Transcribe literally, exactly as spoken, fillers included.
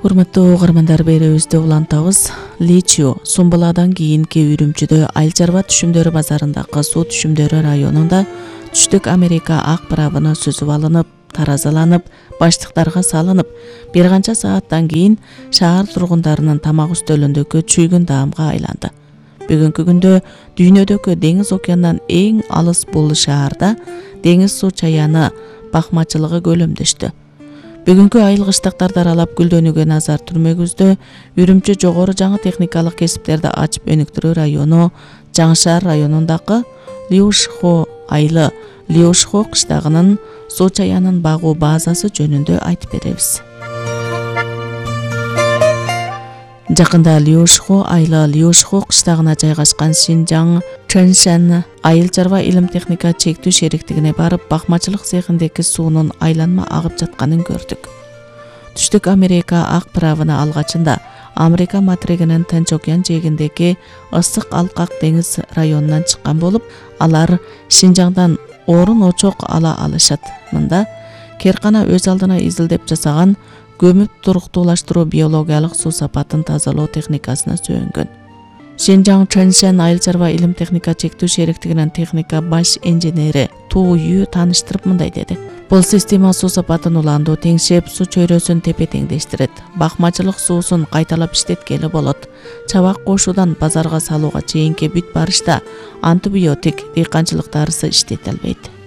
Урматтуу угармандар, берүүбүздө улантабыз. Личио Сумбуладан кийинки Үрүмчүдө айыл чарба түшүмдөрү базарындагы суу түшүмдөрү районунда Түштүк Америка ак барабына сүзүп алынып, таразаланып, баштыктарга салынып, бир канча сааттан кийин шаар тургундарынын тамак үстөлүндөгү чүйгүн даамга айланды. Бүгүнкү күндө дүйнөдөгү деңиз океандан эң алыс бул шаарда деңиз суу чаяны бакмачылыгы көлөмдөштү. Бүгүнкү айыл кыштактарды аралап гүлдөнүүгө назар түрмөгүздө Үрүмчү жогору жаңы техникалык кесиптерди ачып өнүктүрүү району Жаңшаар районундагы Лиушхо айылы Лиушхо кыштагынын суу чаянын багуу базасы жөнүндө айтып беребиз. Жакында Лиушхо айылы Лиушхо кыштагына жайгашкан Шинжаң Чэншэн айыл чарба илим техника чектүү шериктигине барып, бакмачылык цехиндеги суунун айланма агып жатканын көрдүк. Түштүк Америка ак барабына алгачында Америка материгинин Тынч океан жээгиндеги ысык алкак деңиз районунан чыккан болуп, алар Шинжаңдан орун очок ала алышат. Мында Керкана өз алдына изилдеп жасаган көмүп туруктуулаштыруу биологиялык суу сапатын тазалоо техникасына сүйөнгөн. Шинжаң Чэншэн айыл чарба илим техника чектүү шериктигинин техника баш инженери Ту Ю тааныштырып мындай деди. Бул система суу сапатын уландуу теңшеп, суу чөйрөсүн тепе теңдештирет. Бакмачылык суусун кайталап иштеткели болот. Чабак кошуудан базарга салууга чейинки бүт барышта антибиотик, дыйканчылык дарысы иштете албайт.